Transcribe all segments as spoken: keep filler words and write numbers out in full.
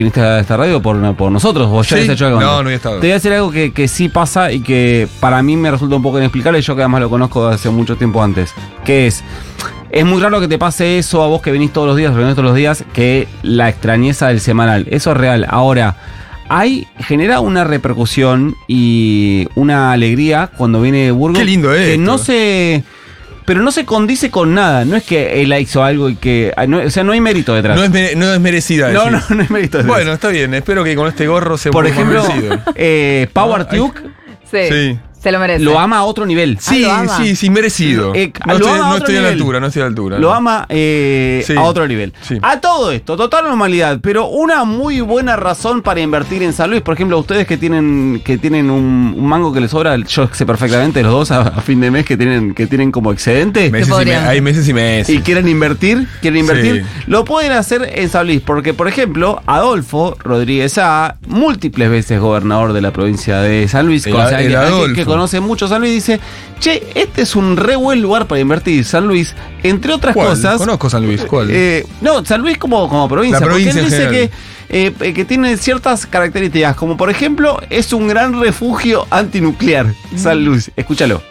viniste a esta radio por, por nosotros, vos ya Sí. habías hecho algo No, antes. no había estado. Te voy a decir algo que, que sí pasa y que para mí me resulta un poco inexplicable, yo que además lo conozco hace mucho tiempo antes, que es, es muy raro que te pase eso a vos que venís todos los días, venís todos los días, que la extrañeza del semanal, eso es real. Ahora, hay, genera una repercusión y una alegría cuando viene Burgos. Qué lindo es que esto. no se... Pero no se condice con nada. No es que él hizo algo y que... No, o sea, no hay mérito detrás. No es, mere- no es merecida. no, no, decís. no hay mérito detrás. Bueno, está bien. Espero que con este gorro sea Por un poco ejemplo, más merecido. eh, Power Ah, hay- Duke Sí, Sí. se lo merece. lo ama a otro nivel. Sí, lo ama. sí, sí, merecido. Eh, no lo estoy, ama a no otro estoy a la nivel. altura, no estoy a la altura. Lo no. ama eh, Sí. a otro nivel. Sí. A todo esto, total normalidad, pero una muy buena razón para invertir en San Luis. Por ejemplo, ustedes que tienen que tienen un, un mango que les sobra, yo sé perfectamente los dos a, a fin de mes que tienen que tienen como excedente. Meses y me- podrían. hay meses y meses. Y quieren invertir, quieren invertir, Sí. lo pueden hacer en San Luis, porque por ejemplo, Adolfo Rodríguez A, múltiples veces gobernador de la provincia de San Luis, El o sea, A- el que, Adolfo. que conoce mucho San Luis, dice, che, este es un re buen lugar para invertir, San Luis, entre otras ¿Cuál? cosas. Conozco San Luis, ¿cuál? Eh, no, San Luis como, como provincia, La provincia porque él en dice general. que, eh, que tiene ciertas características, como por ejemplo, es un gran refugio antinuclear, San Luis, escúchalo.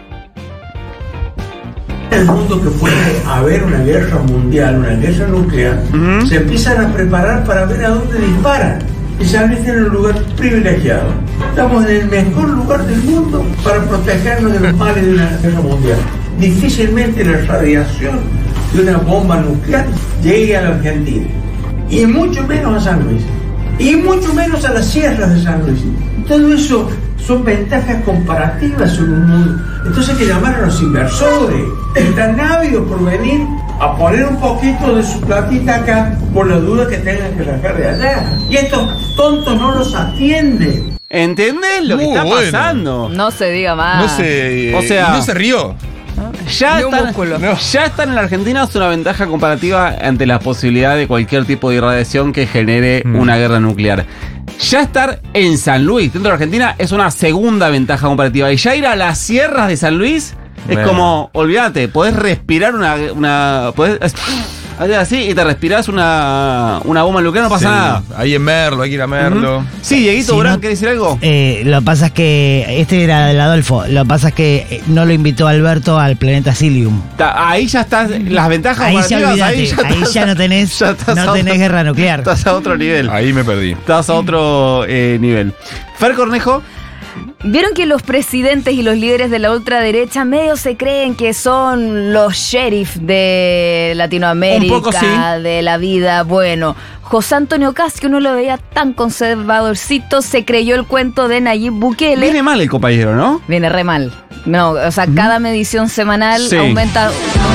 En el mundo que puede haber una guerra mundial, una guerra nuclear, Ujú. se empiezan a preparar para ver a dónde disparan. Y San Luis tiene un lugar privilegiado. Estamos en el mejor lugar del mundo para protegernos de los males de una guerra mundial. Difícilmente la radiación de una bomba nuclear llegue a la Argentina. Y mucho menos a San Luis. Y mucho menos a las sierras de San Luis. Todo eso son ventajas comparativas. Son un mundo. Entonces hay que llamar a los inversores. Están ávidos por venir a poner un poquito de su platita acá por la duda que tengan que sacar de allá. Y estos tontos no los atienden. ¿Entendés lo que Muy está bueno. pasando? No se diga más. No sé. O sea- y no se rió. Ya Ni un estar, músculo. no, ya estar en la Argentina es una ventaja comparativa ante la posibilidad de cualquier tipo de irradiación que genere Mm. una guerra nuclear. Ya estar en San Luis, dentro de la Argentina, es una segunda ventaja comparativa. Y ya ir a las sierras de San Luis es Bueno. como, olvídate, podés respirar una... una podés, hacer así y te respirás una, una bomba nuclear, no pasa Sí. nada. Ahí en Merlo, hay que ir a Merlo. Ujú. Sí, Dieguito Si Durán, no- ¿querés decir algo? Eh, lo que pasa es que este era del Adolfo. Lo que pasa es que eh, no lo invitó Alberto al planeta Silium. Ta- Ahí ya estás, las ventajas Ahí ya comparativas, olvídate. ahí ya, Ahí estás- ya no tenés, ya estás no a tenés otro- guerra nuclear. Estás a otro nivel. Ahí me perdí. Estás a otro eh, nivel. Fer Cornejo. ¿Vieron que los presidentes y los líderes de la ultraderecha medio se creen que son los sheriff de Latinoamérica, Un poco sí. de la vida? Bueno, José Antonio Kast, que uno lo veía tan conservadorcito, se creyó el cuento de Nayib Bukele. Viene mal el compañero, ¿no? Viene re mal. No, o sea, cada medición semanal Sí. aumenta.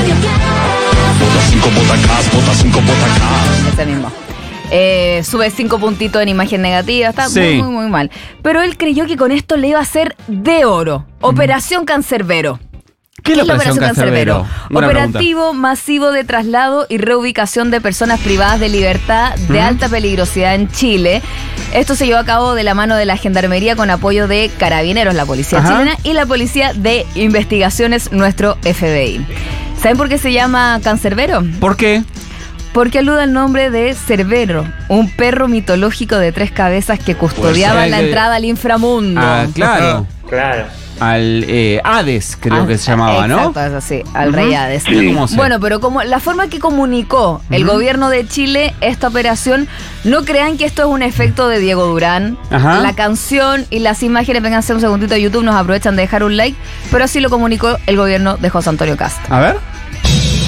Ese mismo. Eh, sube cinco puntitos en imagen negativa, está Sí. muy, muy, muy mal. Pero él creyó que con esto le iba a hacer de oro. Operación Cancerbero. ¿Qué es la operación Cancerbero? Buena Operativo masivo de traslado y reubicación de personas privadas de libertad de alta peligrosidad en Chile. Esto se llevó a cabo de la mano de la Gendarmería con apoyo de Carabineros, la policía Ajá. chilena, y la Policía de Investigaciones, nuestro F B I. ¿Saben por qué se llama Cancerbero? ¿Por qué? Porque alude al nombre de Cerbero, un perro mitológico de tres cabezas que custodiaba Pues, la eh, entrada al inframundo. Ah, claro. Claro. Al eh, Hades, creo Ah, que se llamaba, ¿no? Exacto, es así, al Ujú. rey Hades. Mira cómo sé. Bueno, pero como la forma que comunicó el gobierno de Chile esta operación, no crean que esto es un efecto de Diego Durán. Ajá. La canción y las imágenes, vénganse un segundito a YouTube, nos aprovechan de dejar un like, pero así lo comunicó el gobierno de José Antonio Kast. A ver.